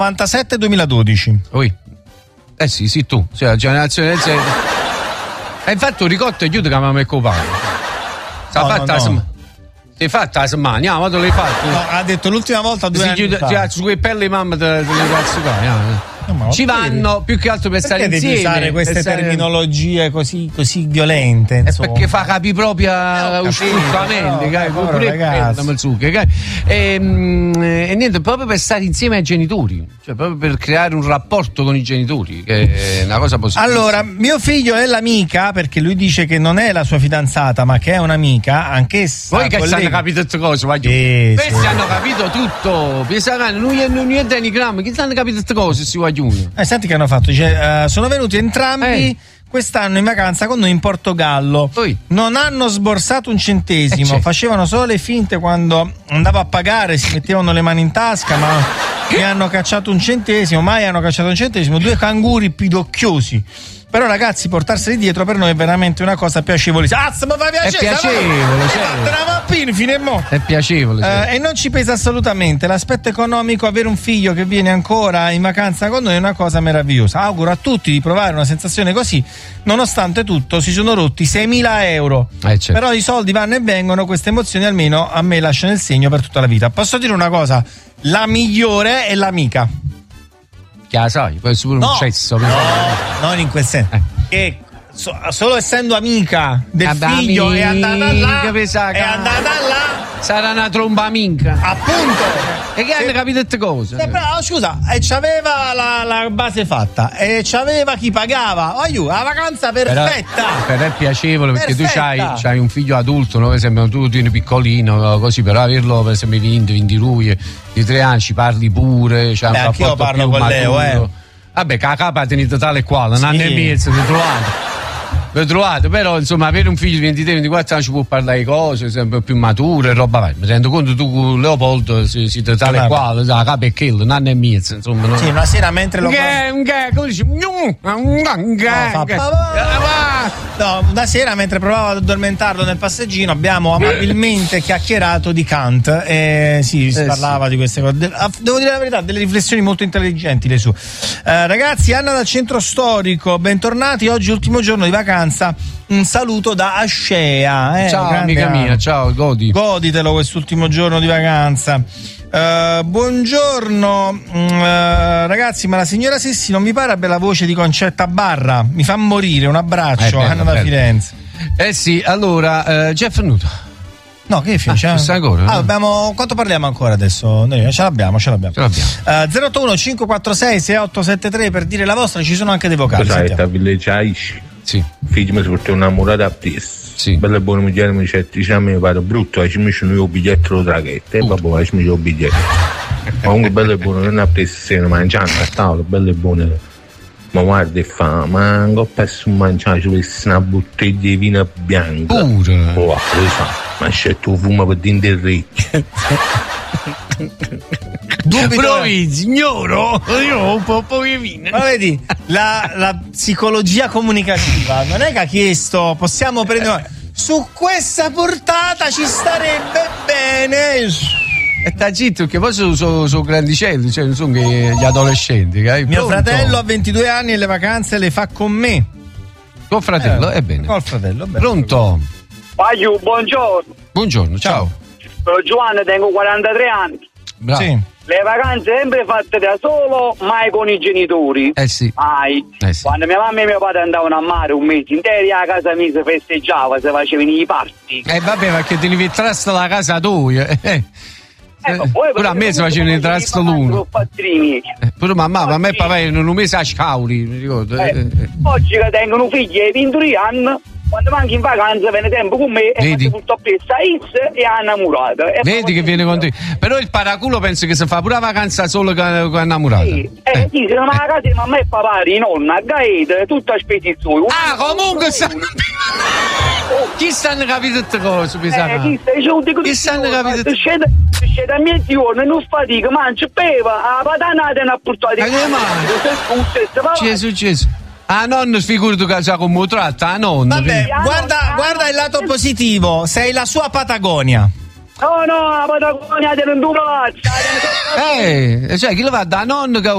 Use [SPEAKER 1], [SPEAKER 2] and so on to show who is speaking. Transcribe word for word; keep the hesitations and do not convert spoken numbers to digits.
[SPEAKER 1] novantasette duemiladodici.
[SPEAKER 2] Ui. Eh sì, sì, tu, cioè la generazione del Z. E infatti un ricotto e chiude che mi messo padre. S'ha
[SPEAKER 1] No,
[SPEAKER 2] fatta
[SPEAKER 1] no, no.
[SPEAKER 2] Ti fatta la settimana, andiamo, quando l'hai fatto?
[SPEAKER 1] No, ha detto l'ultima volta due
[SPEAKER 2] si
[SPEAKER 1] anni
[SPEAKER 2] chiude,
[SPEAKER 1] fa.
[SPEAKER 2] su quei pelli mamma delle ragazze qua, andiamo.
[SPEAKER 1] No,
[SPEAKER 2] ci vanno più che altro per stare
[SPEAKER 1] perché
[SPEAKER 2] insieme.
[SPEAKER 1] devi usare queste
[SPEAKER 2] stare...
[SPEAKER 1] terminologie così, così violente? Insomma.
[SPEAKER 2] È perché fa capi propria
[SPEAKER 1] eh,
[SPEAKER 2] usciutamente,
[SPEAKER 1] no,
[SPEAKER 2] pure e, e, e niente, proprio per stare insieme ai genitori, cioè proprio per creare un rapporto con i genitori, che è una cosa positiva.
[SPEAKER 1] Allora, mio figlio è l'amica, perché lui dice che non è la sua fidanzata, ma che è un'amica, anch'essa.
[SPEAKER 2] Voi che
[SPEAKER 1] collega...
[SPEAKER 2] hanno capito tutte cose, voglio.
[SPEAKER 1] Eh,
[SPEAKER 2] Questi
[SPEAKER 1] sì.
[SPEAKER 2] hanno capito tutto. Pensavano, non è non denigramma, chi hanno capito tutte cose, si vogliono.
[SPEAKER 1] Eh, senti che hanno fatto, dice, uh, sono venuti entrambi
[SPEAKER 2] eh.
[SPEAKER 1] quest'anno in vacanza con noi in Portogallo.
[SPEAKER 2] Poi.
[SPEAKER 1] Non hanno sborsato un centesimo,
[SPEAKER 2] eh, certo.
[SPEAKER 1] facevano solo le finte quando andavo a pagare, si mettevano le mani in tasca, ma mi hanno cacciato un centesimo, mai hanno cacciato un centesimo, due canguri pidocchiosi. Però ragazzi, portarseli dietro per noi è veramente una cosa piacevolissima. Ah, ma fa piacere!
[SPEAKER 2] È piacevole,
[SPEAKER 1] certo. Fine mo.
[SPEAKER 2] È piacevole, certo.
[SPEAKER 1] eh, E non ci pesa assolutamente. L'aspetto economico, avere un figlio che viene ancora in vacanza con noi è una cosa meravigliosa. Auguro a tutti di provare una sensazione così. Nonostante tutto, si sono rotti seimila euro.
[SPEAKER 2] Eh, certo.
[SPEAKER 1] Però i soldi vanno e vengono, queste emozioni almeno a me lasciano il segno per tutta la vita. Posso dire una cosa? La migliore è l'amica.
[SPEAKER 2] Che la sai, può essere pure
[SPEAKER 1] No,
[SPEAKER 2] un cesso.
[SPEAKER 1] no, non in quel senso.
[SPEAKER 2] Eh.
[SPEAKER 1] Che so, solo essendo amica del
[SPEAKER 2] Vabbè,
[SPEAKER 1] figlio
[SPEAKER 2] amica,
[SPEAKER 1] è andata là,
[SPEAKER 2] pensa
[SPEAKER 1] è
[SPEAKER 2] che-
[SPEAKER 1] andata là,
[SPEAKER 2] Sarà una tromba minca.
[SPEAKER 1] appunto.
[SPEAKER 2] E che hanno capito tutte cose?
[SPEAKER 1] Eh, però, scusa, e c'aveva la, la base fatta e c'aveva chi pagava. Aiù, la vacanza perfetta.
[SPEAKER 2] Però, però è piacevole perché
[SPEAKER 1] Perfetta.
[SPEAKER 2] tu c'hai, c'hai un figlio adulto, no? Per esempio tu tieni piccolino, così, però averlo per esempio venti, venti lui di tre anni ci parli pure, c'hai
[SPEAKER 1] Beh,
[SPEAKER 2] un
[SPEAKER 1] anch'io
[SPEAKER 2] rapporto
[SPEAKER 1] parlo
[SPEAKER 2] più
[SPEAKER 1] con Leo,
[SPEAKER 2] maturo.
[SPEAKER 1] eh.
[SPEAKER 2] Vabbè, che la capa tenete tale e quale, un
[SPEAKER 1] Sì.
[SPEAKER 2] anno e mezzo, ti trovate. L'ho trovato, però insomma avere un figlio di ventitré ventiquattro anni ci può parlare di cose sempre più mature e roba vai. Mi rendo conto tu con Leopoldo siete tale e quale, la capa è quello, un anno e mezzo, insomma. No?
[SPEAKER 1] Sì, una sera mentre lo
[SPEAKER 2] Che, che, come dici?
[SPEAKER 1] No, fa
[SPEAKER 2] Che-
[SPEAKER 1] papà. No, una sera mentre provavo ad addormentarlo nel passeggino abbiamo amabilmente chiacchierato di Kant e sì, si
[SPEAKER 2] Eh,
[SPEAKER 1] parlava di queste cose. De- ah, Devo dire la verità, delle riflessioni molto intelligenti le sue. Eh, ragazzi, Anna dal centro storico, bentornati, oggi ultimo giorno di vacanza. Un saluto da Ascea. Eh,
[SPEAKER 2] Ciao
[SPEAKER 1] grande
[SPEAKER 2] amica
[SPEAKER 1] Anna.
[SPEAKER 2] mia, ciao, godi.
[SPEAKER 1] Goditelo quest'ultimo giorno di vacanza. Uh, buongiorno uh, ragazzi, ma la signora Sissi non mi pare abbia la voce di Concetta Barra, mi fa morire. Un abbraccio,
[SPEAKER 2] Eh, bello,
[SPEAKER 1] Anna da
[SPEAKER 2] bello.
[SPEAKER 1] Firenze.
[SPEAKER 2] Eh sì, allora, eh, Jeff è venuto.
[SPEAKER 1] No, che finisce?
[SPEAKER 2] Ah, questa ancora,
[SPEAKER 1] ah,
[SPEAKER 2] no?
[SPEAKER 1] abbiamo, quanto parliamo ancora adesso? Noi, ce l'abbiamo, ce l'abbiamo.
[SPEAKER 2] Ce l'abbiamo.
[SPEAKER 1] Uh, zero otto uno cinque quattro sei sei otto sette tre per dire la vostra, ci sono anche dei vocali.
[SPEAKER 3] Sai,
[SPEAKER 1] sentiamo.
[SPEAKER 3] sta villeggiaici.
[SPEAKER 2] Sì.
[SPEAKER 3] Figlio mi si porta innamorata a presto.
[SPEAKER 2] Sì.
[SPEAKER 3] Bella e buona moglie mi dice, dice a me pare brutto, ci mi sono io il biglietto lo traghetto. E vabbè, ci mi sono il biglietto. Ma comunque bello e buono, non ha preso stiamo mangiando a tavola, bello e buono. Ma guarda e fa, ma non ho perso un mangiare, ci avessi una bottiglia di vino bianco.
[SPEAKER 2] Pure.
[SPEAKER 3] Oh, lo sa, ma c'è tu fumo per dentro il riccio.
[SPEAKER 1] Dubito.
[SPEAKER 2] Provi, signoro, io ho un po' pochino.
[SPEAKER 1] Ma vedi, la, la psicologia comunicativa non è che ha chiesto possiamo prendere su questa portata ci starebbe bene.
[SPEAKER 2] E sta zitto, perché poi sono, sono, sono grandicelli, cioè non sono che gli adolescenti. Che
[SPEAKER 1] Mio fratello ha ventidue anni e le vacanze le fa con me.
[SPEAKER 2] Tuo fratello?
[SPEAKER 1] Eh,
[SPEAKER 2] Ebbene.
[SPEAKER 1] Col fratello, bene.
[SPEAKER 2] Pronto?
[SPEAKER 4] Pagliu, buongiorno.
[SPEAKER 2] Buongiorno, ciao.
[SPEAKER 4] Sono Giovanni, tengo quarantatré anni.
[SPEAKER 2] Bravo.
[SPEAKER 1] Sì.
[SPEAKER 4] Le vacanze sempre fatte da solo, mai con i genitori.
[SPEAKER 2] Eh sì.
[SPEAKER 4] Mai.
[SPEAKER 2] Eh sì.
[SPEAKER 4] Quando mia mamma e mio padre andavano a mare un mese intero, a casa mia si festeggiava, si facevano i party.
[SPEAKER 2] Eh vabbè, perché ti devi trasta la casa tua. Eh. Eh.
[SPEAKER 4] Ecco, poi
[SPEAKER 2] Pure a me si facevano i trasta l'uno.
[SPEAKER 4] Eh,
[SPEAKER 2] Eh, Pure mamma, ma a me papà non un mese a scauri, mi ricordo. Eh, eh.
[SPEAKER 4] Oggi che tengono figli ai ventidue anni, quando manchi in vacanza viene tempo con me e
[SPEAKER 2] Vedi?
[SPEAKER 4] faccio tutto a pezza X e ha innamorato. E
[SPEAKER 2] Vedi che viene con te. Però il paraculo penso che si fa pure la vacanza solo con, con innamorata.
[SPEAKER 4] Sì, eh, sì, se non ha la casa di mamma e papà, di nonna, a gaeta, tutto a spedizione.
[SPEAKER 2] Ah, comunque sta... Chi stanno capendo tutte cose, mi sa?
[SPEAKER 4] Eh, chi stai giù di
[SPEAKER 2] Chi stanno capendo
[SPEAKER 4] Se scende, se scende a mezzogiorno, non fatica, mangia, beva, la patanata e non ha portato
[SPEAKER 2] Ma che mai?
[SPEAKER 4] Gesù.
[SPEAKER 2] Gesù, Gesù. Ah, nonno, figurati che sa come tratta, ah, nonno.
[SPEAKER 1] Vabbè,
[SPEAKER 4] Ah,
[SPEAKER 1] guarda,
[SPEAKER 4] no,
[SPEAKER 1] guarda
[SPEAKER 4] no.
[SPEAKER 1] il lato positivo, sei la sua Patagonia.
[SPEAKER 4] No, no, la Patagonia non dura.
[SPEAKER 2] Eh, cioè, chi lo va da nonno che